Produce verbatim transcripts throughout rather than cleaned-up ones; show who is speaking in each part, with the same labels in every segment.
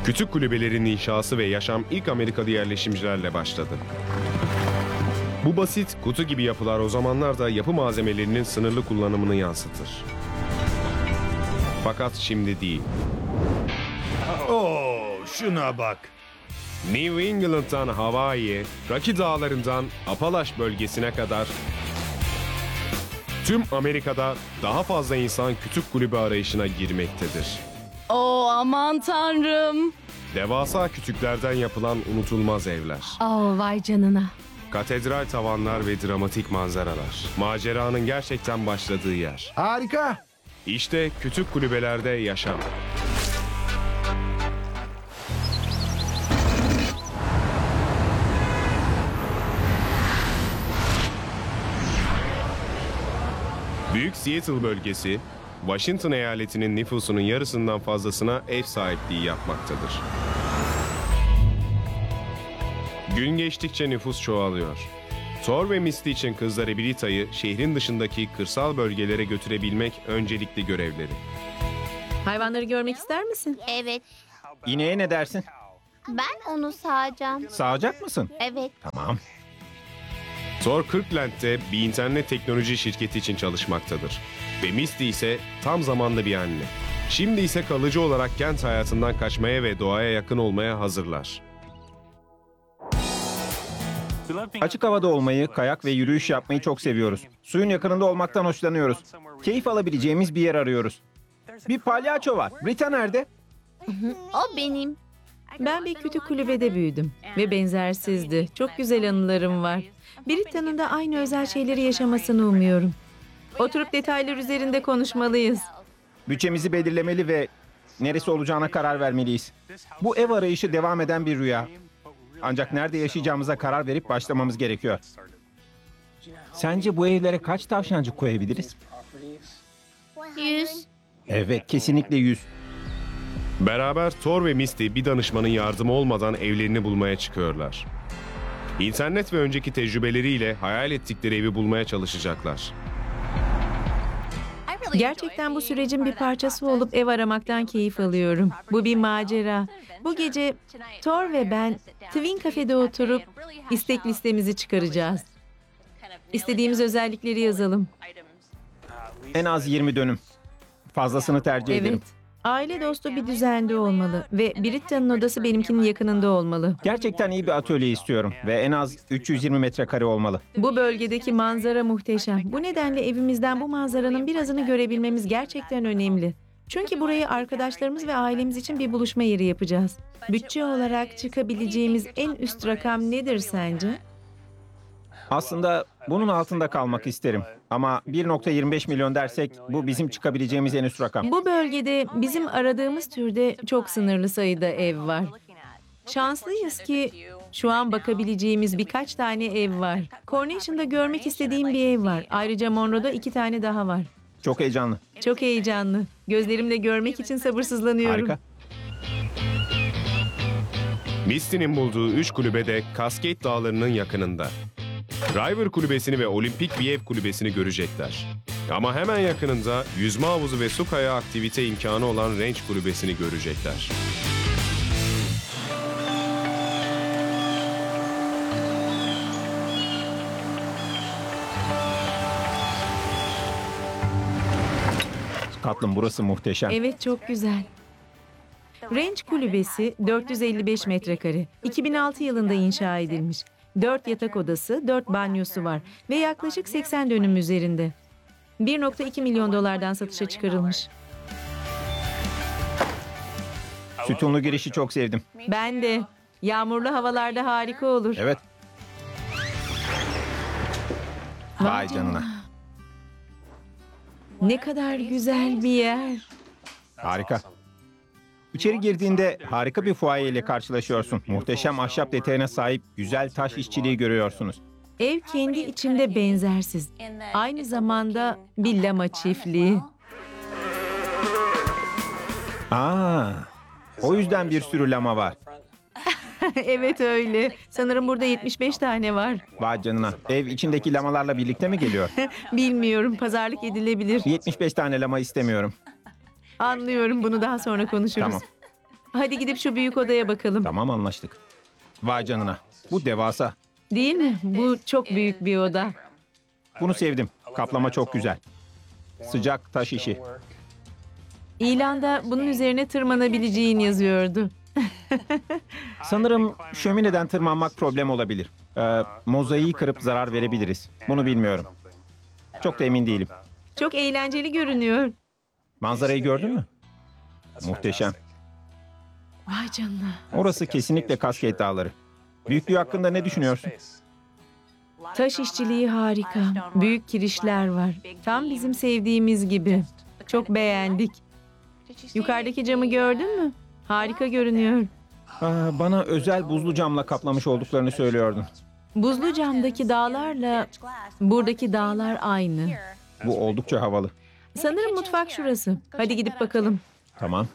Speaker 1: Kütük kulübelerin inşası ve yaşam ilk Amerikalı yerleşimcilerle başladı. Bu basit, kutu gibi yapılar o zamanlarda yapı malzemelerinin sınırlı kullanımını yansıtır. Fakat şimdi değil.
Speaker 2: Oo, şuna bak.
Speaker 1: New England'dan Hawaii'ye, Rocky Dağları'ndan Apalaş bölgesine kadar tüm Amerika'da daha fazla insan kütük kulübü arayışına girmektedir.
Speaker 3: Oo, aman tanrım.
Speaker 1: Devasa kütüklerden yapılan unutulmaz evler.
Speaker 3: Oo, vay canına.
Speaker 1: Katedral tavanlar ve dramatik manzaralar. Maceranın gerçekten başladığı yer.
Speaker 2: Harika.
Speaker 1: İşte kütük kulübelerde yaşam. Büyük Seattle bölgesi, Washington eyaletinin nüfusunun yarısından fazlasına ev sahipliği yapmaktadır. Gün geçtikçe nüfus çoğalıyor. Thor ve Misty için kızları Brita'yı şehrin dışındaki kırsal bölgelere götürebilmek öncelikli görevleri.
Speaker 4: Hayvanları görmek ister misin?
Speaker 5: Evet,
Speaker 6: İneğe ne dersin?
Speaker 5: ben onu sağacağım.
Speaker 6: Sağacak mısın?
Speaker 5: Evet,
Speaker 6: Tamam.
Speaker 1: Thor Kirkland'de bir internet teknoloji şirketi için çalışmaktadır. Ve Misty ise tam zamanlı bir anne. Şimdi ise kalıcı olarak kent hayatından kaçmaya ve doğaya yakın olmaya hazırlar.
Speaker 6: Açık havada olmayı, kayak ve yürüyüş yapmayı çok seviyoruz. Suyun yakınında olmaktan hoşlanıyoruz. Keyif alabileceğimiz bir yer arıyoruz. Bir palyaço var. Brita nerede?
Speaker 5: o benim.
Speaker 4: Ben bir kütük kulübede büyüdüm ve benzersizdi. Çok güzel anılarım var. Brita'nın da aynı özel şeyleri yaşamasını umuyorum. Oturup detaylar üzerinde konuşmalıyız.
Speaker 6: Bütçemizi belirlemeli ve neresi olacağına karar vermeliyiz. Bu ev arayışı devam eden bir rüya. Ancak nerede yaşayacağımıza karar verip başlamamız gerekiyor. Sence bu evlere kaç tavşancık koyabiliriz?
Speaker 5: Yüz.
Speaker 6: Evet, kesinlikle yüz.
Speaker 1: Beraber Thor ve Misty bir danışmanın yardımı olmadan evlerini bulmaya çıkıyorlar. İnternet ve önceki tecrübeleriyle hayal ettikleri evi bulmaya çalışacaklar.
Speaker 4: Gerçekten bu sürecin bir parçası olup ev aramaktan keyif alıyorum. Bu bir macera. Bu gece Thor ve ben Twin Cafe'de oturup istek listemizi çıkaracağız. İstediğimiz özellikleri yazalım.
Speaker 6: En az yirmi dönüm. Fazlasını tercih ederim.
Speaker 4: Evet. Aile dostu bir düzende olmalı ve Brita'nın odası benimkinin yakınında olmalı.
Speaker 6: Gerçekten iyi bir atölye istiyorum ve en az üç yüz yirmi metrekare olmalı.
Speaker 4: Bu bölgedeki manzara muhteşem. Bu nedenle evimizden bu manzaranın birazını görebilmemiz gerçekten önemli. Çünkü burayı arkadaşlarımız ve ailemiz için bir buluşma yeri yapacağız. Bütçe olarak çıkabileceğimiz en üst rakam nedir sence?
Speaker 6: Aslında bunun altında kalmak isterim. Ama bir nokta yirmi beş milyon dersek bu bizim çıkabileceğimiz en üst rakam.
Speaker 4: Bu bölgede bizim aradığımız türde çok sınırlı sayıda ev var. Şanslıyız ki şu an bakabileceğimiz birkaç tane ev var. Coronation'da görmek istediğim bir ev var. Ayrıca Monroe'da iki tane daha var.
Speaker 6: Çok heyecanlı.
Speaker 4: Çok heyecanlı. Gözlerimle görmek için sabırsızlanıyorum.
Speaker 6: Harika.
Speaker 1: Misty'nin bulduğu üç kulübe de Cascade Dağları'nın yakınında. River Kulübesi'ni ve Olimpik bir ev kulübesini görecekler. Ama hemen yakınında yüzme havuzu ve su kayağı aktivite imkanı olan Range Kulübesi'ni görecekler.
Speaker 6: Tatlım, burası muhteşem.
Speaker 4: Evet, çok güzel. Range Kulübesi dört yüz elli beş metrekare. iki bin altı yılında inşa edilmiş. dört yatak odası, dört banyosu var ve yaklaşık seksen dönüm üzerinde. bir nokta iki milyon dolardan satışa çıkarılmış.
Speaker 6: Sütunlu girişi çok sevdim.
Speaker 4: Ben de. Yağmurlu havalarda harika olur.
Speaker 6: Evet. Vay canına.
Speaker 4: Ne kadar güzel bir yer.
Speaker 6: Harika. İçeri girdiğinde harika bir fuaye ile karşılaşıyorsun. Muhteşem ahşap detayına sahip güzel taş işçiliği görüyorsunuz.
Speaker 4: Ev kendi içinde benzersiz. Aynı zamanda bir lama çiftliği.
Speaker 6: Aa, o yüzden bir sürü lama var.
Speaker 4: Evet öyle. Sanırım burada yetmiş beş tane var.
Speaker 6: Vay canına. Ev içindeki lamalarla birlikte mi geliyor?
Speaker 4: Bilmiyorum, pazarlık edilebilir.
Speaker 6: yetmiş beş tane lama istemiyorum.
Speaker 4: Anlıyorum, bunu daha sonra konuşuruz.
Speaker 6: Tamam.
Speaker 4: Hadi gidip şu büyük odaya bakalım.
Speaker 6: Tamam, anlaştık. Vay canına. Bu devasa.
Speaker 4: Değil mi? Bu çok büyük bir oda.
Speaker 6: Bunu sevdim. Kaplama çok güzel. Sıcak taş işi.
Speaker 4: İlanda bunun üzerine tırmanabileceğin yazıyordu.
Speaker 6: Sanırım şömineden tırmanmak problem olabilir. Ee, mozaiği kırıp zarar verebiliriz. Bunu bilmiyorum. Çok da emin değilim.
Speaker 4: Çok eğlenceli görünüyor.
Speaker 6: Manzarayı gördün mü? Muhteşem.
Speaker 3: Vay canına.
Speaker 6: Orası kesinlikle Cascade Dağları. Büyüklüğü hakkında ne düşünüyorsun?
Speaker 4: Taş işçiliği harika. Büyük kirişler var. Tam bizim sevdiğimiz gibi. Çok beğendik. Yukarıdaki camı gördün mü? Harika görünüyor.
Speaker 6: Aa, bana özel buzlu camla kaplamış olduklarını söylüyordun.
Speaker 4: Buzlu camdaki dağlarla buradaki dağlar aynı.
Speaker 6: Bu oldukça havalı.
Speaker 4: Sanırım mutfak şurası. Hadi gidip bakalım.
Speaker 6: Tamam.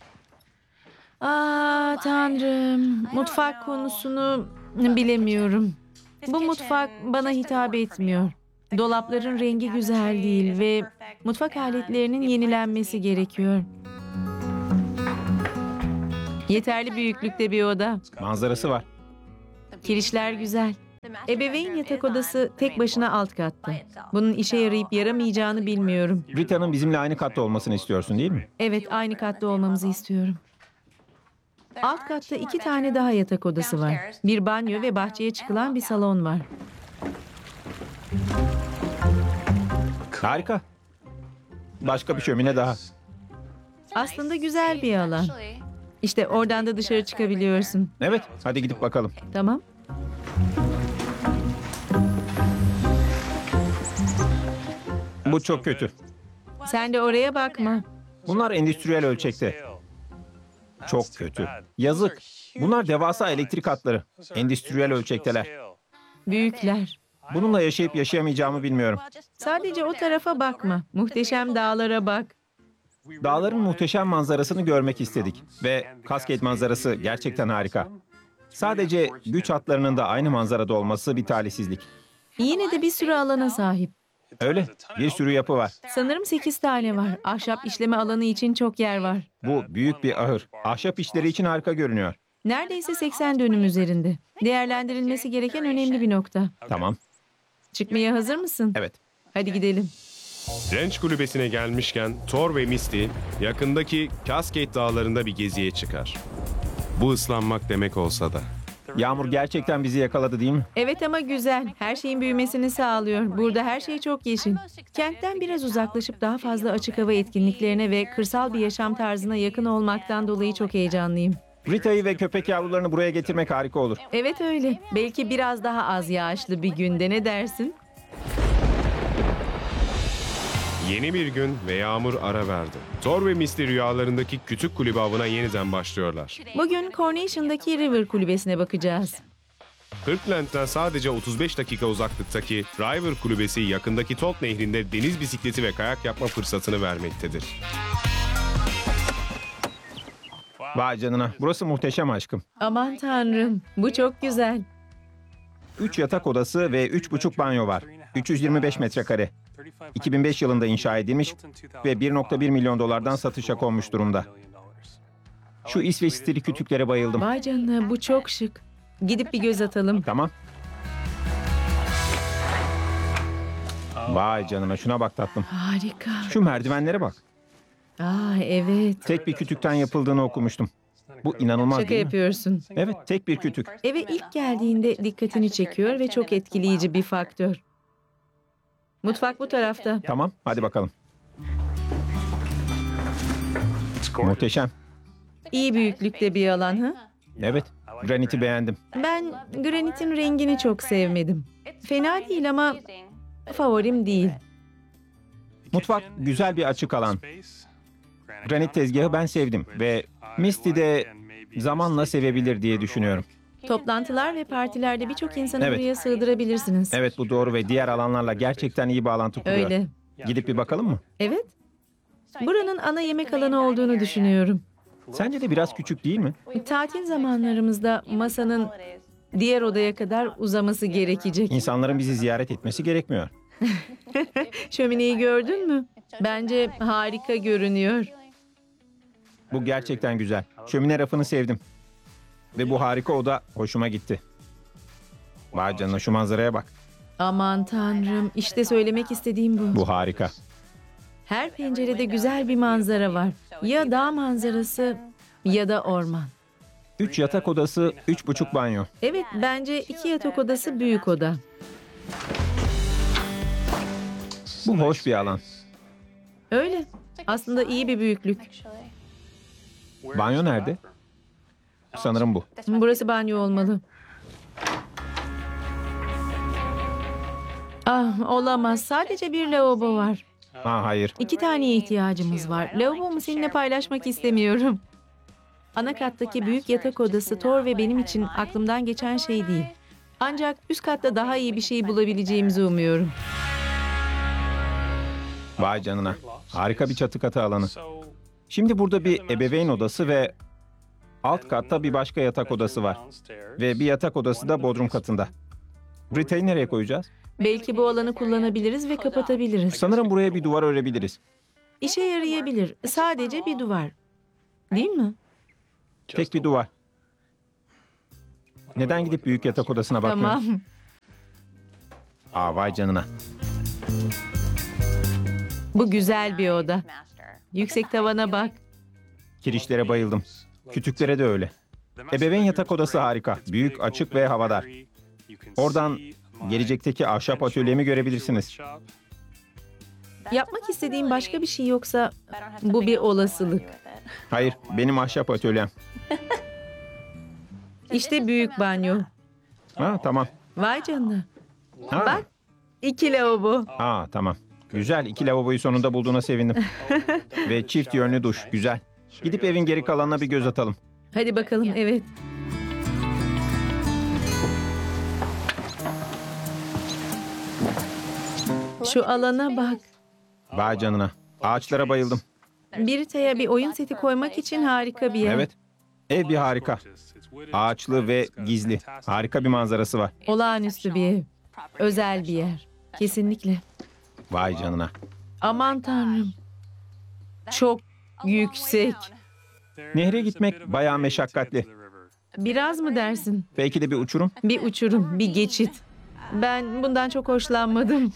Speaker 4: Aa tanrım. Mutfak konusunu bilemiyorum. Bu mutfak bana hitap etmiyor. Dolapların rengi güzel değil ve mutfak aletlerinin yenilenmesi gerekiyor. Yeterli büyüklükte bir oda.
Speaker 6: Manzarası var.
Speaker 4: Kirişler güzel. Ebeveyn yatak odası tek başına alt katta. Bunun işe yarayıp yaramayacağını bilmiyorum.
Speaker 6: Rita'nın bizimle aynı katta olmasını istiyorsun değil mi?
Speaker 4: Evet, aynı katta olmamızı istiyorum. Alt katta iki tane daha yatak odası var. Bir banyo ve bahçeye çıkılan bir salon var.
Speaker 6: Harika. Başka bir şömine daha.
Speaker 4: Aslında güzel bir alan. İşte oradan da dışarı çıkabiliyorsun.
Speaker 6: Evet, hadi gidip bakalım.
Speaker 4: Tamam.
Speaker 6: Bu çok kötü.
Speaker 4: Sen de oraya bakma.
Speaker 6: Bunlar endüstriyel ölçekte. Çok kötü. Yazık. Bunlar devasa elektrik hatları. Endüstriyel ölçekteler.
Speaker 4: Büyükler.
Speaker 6: Bununla yaşayıp yaşayamayacağımı bilmiyorum.
Speaker 4: Sadece o tarafa bakma. Muhteşem dağlara bak.
Speaker 6: Dağların muhteşem manzarasını görmek istedik. Ve Cascade manzarası gerçekten harika. Sadece güç hatlarının da aynı manzarada olması bir talihsizlik.
Speaker 4: Yine de bir sürü alana sahip.
Speaker 6: Öyle, bir sürü yapı var.
Speaker 4: Sanırım sekiz tane var. Ahşap işleme alanı için çok yer var.
Speaker 6: Bu büyük bir ahır. Ahşap işleri için harika görünüyor.
Speaker 4: Neredeyse seksen dönüm üzerinde. Değerlendirilmesi gereken önemli bir nokta.
Speaker 6: Tamam,
Speaker 4: Çıkmaya hazır mısın?
Speaker 6: evet.
Speaker 4: Hadi gidelim.
Speaker 1: Ranch kulübesine gelmişken Thor ve Misty yakındaki Cascade Dağları'nda bir geziye çıkar. Bu ıslanmak demek olsa da.
Speaker 6: Yağmur gerçekten bizi yakaladı değil mi?
Speaker 4: Evet ama güzel. Her şeyin büyümesini sağlıyor. Burada her şey çok yeşil. Kentten biraz uzaklaşıp daha fazla açık hava etkinliklerine ve kırsal bir yaşam tarzına yakın olmaktan dolayı çok heyecanlıyım.
Speaker 6: Rita'yı ve köpek yavrularını buraya getirmek harika olur.
Speaker 4: Evet öyle. Belki biraz daha az yağışlı bir günde, ne dersin?
Speaker 1: Yeni bir gün ve yağmur ara verdi. Thor ve Misty rüyalarındaki küçük kulübe avına yeniden başlıyorlar.
Speaker 4: Bugün Coronation'daki River Kulübesi'ne bakacağız.
Speaker 1: Kirkland'den sadece otuz beş dakika uzaklıktaki River Kulübesi yakındaki Todd Nehri'nde deniz bisikleti ve kayak yapma fırsatını vermektedir.
Speaker 6: Vay canına, burası muhteşem aşkım.
Speaker 4: Aman tanrım, bu çok güzel.
Speaker 6: Üç yatak odası ve üç buçuk banyo var. üç yüz yirmi beş metrekare. iki bin beş yılında inşa edilmiş ve bir nokta bir milyon dolardan satışa konmuş durumda. Şu İsveç stili kütüklere bayıldım.
Speaker 4: Vay canına, bu çok şık. Gidip bir göz atalım.
Speaker 6: Tamam. Vay canına, şuna bak tatlım.
Speaker 4: Harika.
Speaker 6: Şu merdivenlere bak.
Speaker 4: Aa evet.
Speaker 6: Tek bir kütükten yapıldığını okumuştum. Bu inanılmaz
Speaker 4: Şaka
Speaker 6: değil mi?
Speaker 4: yapıyorsun.
Speaker 6: Evet, tek bir kütük.
Speaker 4: Eve ilk geldiğinde dikkatini çekiyor ve çok etkileyici bir faktör. Mutfak bu tarafta.
Speaker 6: Tamam, hadi bakalım. Muhteşem.
Speaker 4: İyi büyüklükte bir alan ha?
Speaker 6: Evet, graniti beğendim.
Speaker 4: Ben granitin rengini çok sevmedim. Fena değil ama favorim değil.
Speaker 6: Mutfak güzel bir açık alan. Granit tezgahı ben sevdim ve Misty de zamanla sevebilir diye düşünüyorum.
Speaker 4: Toplantılar ve partilerde birçok insanı
Speaker 6: Evet.
Speaker 4: buraya sığdırabilirsiniz.
Speaker 6: Evet, bu doğru ve diğer alanlarla gerçekten iyi bağlantı kuruyor.
Speaker 4: Öyle.
Speaker 6: Gidip bir bakalım mı?
Speaker 4: Evet. Buranın ana yemek alanı olduğunu düşünüyorum.
Speaker 6: Sence de biraz küçük değil mi?
Speaker 4: Tatil zamanlarımızda masanın diğer odaya kadar uzaması gerekecek.
Speaker 6: İnsanların bizi ziyaret etmesi gerekmiyor.
Speaker 4: Şömineyi gördün mü? Bence harika görünüyor.
Speaker 6: Bu gerçekten güzel. Şömine rafını sevdim. Ve bu harika oda hoşuma gitti. Vay canına, şu manzaraya bak.
Speaker 4: Aman tanrım, işte söylemek istediğim bu.
Speaker 6: Bu harika.
Speaker 4: Her pencerede güzel bir manzara var. Ya dağ manzarası ya da orman.
Speaker 6: Üç yatak odası, üç buçuk banyo.
Speaker 4: Evet, bence iki yatak odası büyük oda.
Speaker 6: Bu hoş bir alan.
Speaker 4: Öyle. Aslında iyi bir büyüklük.
Speaker 6: Banyo nerede? Sanırım bu.
Speaker 4: Burası banyo olmalı. Ah, olamaz. Sadece bir lavabo var.
Speaker 6: Ha hayır.
Speaker 4: İki taneye ihtiyacımız var. Lavabomu seninle paylaşmak istemiyorum. Ana kattaki büyük yatak odası Thor ve benim için aklımdan geçen şey değil. Ancak üst katta daha iyi bir şey bulabileceğimizi umuyorum.
Speaker 6: Vay canına. Harika bir çatı katı alanı. Şimdi burada bir ebeveyn odası ve alt katta bir başka yatak odası var. Ve bir yatak odası da bodrum katında. Brita'yı nereye koyacağız?
Speaker 4: Belki bu alanı kullanabiliriz ve kapatabiliriz.
Speaker 6: Sanırım buraya bir duvar örebiliriz.
Speaker 4: İşe yarayabilir. Sadece bir duvar. Değil mi?
Speaker 6: Tek bir duvar. Neden gidip büyük yatak odasına bakmıyoruz?
Speaker 4: Tamam.
Speaker 6: Aa vay canına.
Speaker 4: Bu güzel bir oda. Yüksek tavana bak.
Speaker 6: Kirişlere bayıldım. Kütüklere de öyle. Ebeveyn yatak odası harika. Büyük, açık ve havadar. Oradan gelecekteki ahşap atölyemi görebilirsiniz.
Speaker 4: Yapmak istediğim başka bir şey yoksa bu bir olasılık.
Speaker 6: Hayır, benim ahşap atölyem.
Speaker 4: İşte büyük banyo.
Speaker 6: Ha tamam.
Speaker 4: Vay canına.
Speaker 6: Ha.
Speaker 4: Bak, iki lavabo.
Speaker 6: Aa tamam. Güzel. İki lavaboyu sonunda bulduğuna sevindim. Ve çift yönlü duş. Güzel. Gidip evin geri kalanına bir göz atalım.
Speaker 4: Hadi bakalım, evet. Şu alana bak.
Speaker 6: Vay canına. Ağaçlara bayıldım.
Speaker 4: Brita'ya bir oyun seti koymak için harika bir yer.
Speaker 6: Evet. Ev bir harika. Ağaçlı ve gizli. Harika bir manzarası var.
Speaker 4: Olağanüstü bir ev. Özel bir yer. Kesinlikle.
Speaker 6: Vay canına.
Speaker 4: Aman tanrım. Çok yüksek.
Speaker 6: Nehre gitmek bayağı meşakkatli.
Speaker 4: Biraz mı dersin?
Speaker 6: Belki de bir uçurum.
Speaker 4: Bir uçurum, bir geçit. Ben bundan çok hoşlanmadım.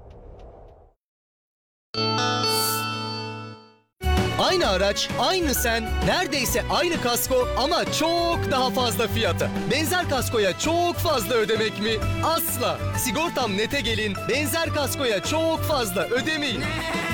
Speaker 7: Aynı araç, aynı sen, neredeyse aynı kasko ama çok daha fazla fiyata. Benzer kaskoya çok fazla ödemek mi? Asla. Sigortam Net'e gelin, benzer kaskoya çok fazla ödemeyin.